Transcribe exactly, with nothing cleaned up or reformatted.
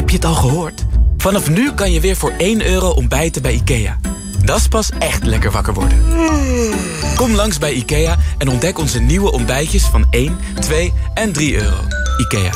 Heb je het al gehoord? Vanaf nu kan je weer voor één euro ontbijten bij IKEA. Dat is pas echt lekker wakker worden. Kom langs bij IKEA en ontdek onze nieuwe ontbijtjes van één, twee en drie euro. IKEA,